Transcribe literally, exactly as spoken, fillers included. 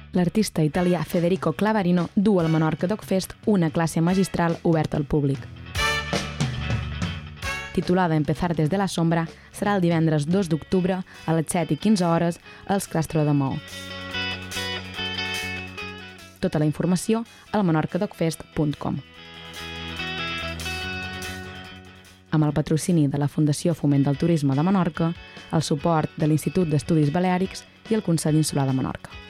L'artista italià Federico Clavarino du al Menorca Dog Fest una classe magistral oberta al públic. Titulada Empezar des de la sombra, serà el divendres dos d'octubre a les set i quinze hores als Castro de Mou. Tota la informació al menorca dog fest punt com. Amb el patrocini de la Fundació Foment del Turisme de Menorca, el suport de l'Institut d'Estudis Baleàrics i el Consell Insular de Menorca.